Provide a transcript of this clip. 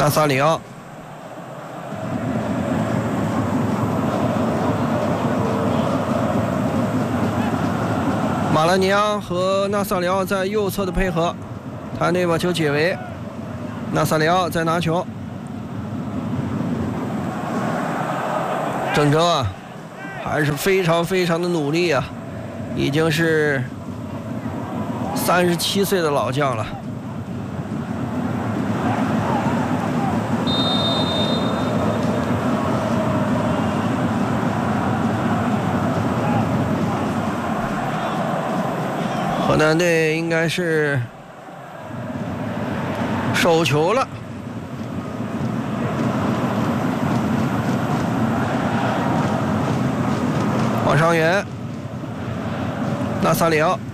纳萨里奥。马拉尼昂和纳萨里奥在右侧的配合，团队把球解围，纳萨里奥在拿球。郑铮啊，还是非常的努力啊，已经是37岁的老将了。河南队应该是手球了。往上远，纳萨里奥